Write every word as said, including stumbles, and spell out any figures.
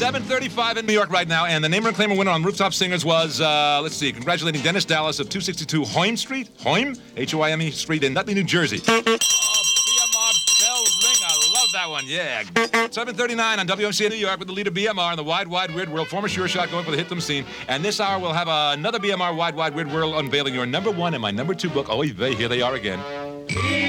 seven thirty-five in New York right now, and the Name and Claimer winner on Rooftop Singers was, uh, let's see, congratulating Dennis Dallas of two sixty-two Hoyme Street, Hoyme, H O I M E Street in Nutley, New Jersey. Oh, B M R bell ring, I love that one, yeah. seven thirty-nine on W M C in New York with the leader B M R in the Wide, Wide, Weird World, former Sure Shot going for the hit them scene. And this hour we'll have uh, another B M R Wide, Wide, Weird World unveiling your number one and my number two book. Oh, here they are again.